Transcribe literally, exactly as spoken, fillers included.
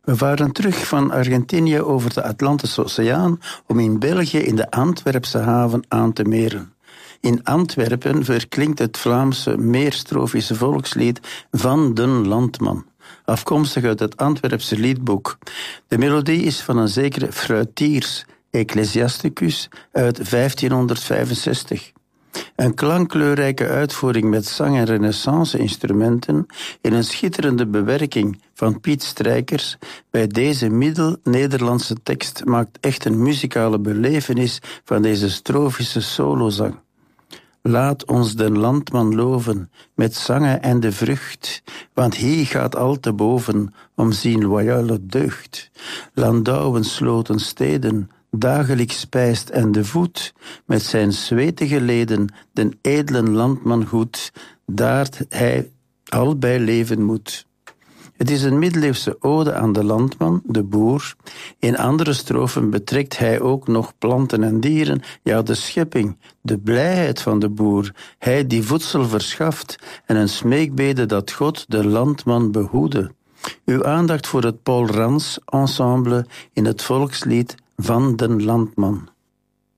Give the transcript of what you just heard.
We varen terug van Argentinië over de Atlantische Oceaan om in België in de Antwerpse haven aan te meren. In Antwerpen verklinkt het Vlaamse meerstrofische volkslied Van den Landman, afkomstig uit het Antwerpse liedboek. De melodie is van een zekere Fruitiers, Ecclesiasticus, uit vijftienhonderdvijfenzestig. Een klankkleurrijke uitvoering met zang- en renaissance-instrumenten in een schitterende bewerking van Piet Strijkers bij deze middel-Nederlandse tekst maakt echt een muzikale belevenis van deze strofische solozang. Laat ons den landman loven met zangen en de vrucht, want hij gaat al te boven om zijn loyale deugd. Landouwen, sloten, steden, dagelijks spijst en de voet, met zijn zwetige leden den edelen landman goed, daar hij al bij leven moet. Het is een middeleeuwse ode aan de landman, de boer. In andere strofen betrekt hij ook nog planten en dieren, ja, de schepping, de blijheid van de boer, hij die voedsel verschaft en een smeekbede dat God de landman behoede. Uw aandacht voor het Paul Rans ensemble in het volkslied Van den Landman.